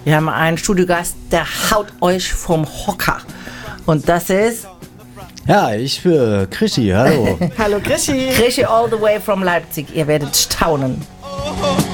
Wir haben einen Studiogast, der haut euch vom Hocker. Und das ist... Ja, ich bin Krischi, hallo. Hallo Krischi. Krischi all the way from Leipzig. Ihr werdet staunen.